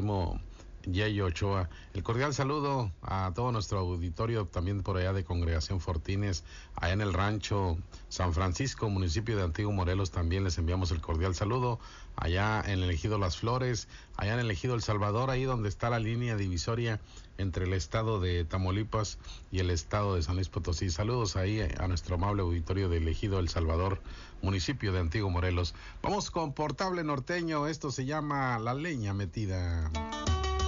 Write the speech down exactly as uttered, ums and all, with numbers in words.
Yayo Ochoa. El cordial saludo a todo nuestro auditorio, también por allá de Congregación Fortines, allá en el rancho San Francisco, municipio de Antiguo Morelos, también les enviamos el cordial saludo. Allá en el ejido Las Flores, allá en el ejido El Salvador, ahí donde está la línea divisoria entre el estado de Tamaulipas y el estado de San Luis Potosí. Saludos ahí a nuestro amable auditorio del ejido El Salvador, municipio de Antiguo Morelos. Vamos con Portable Norteño, esto se llama La Leña Metida.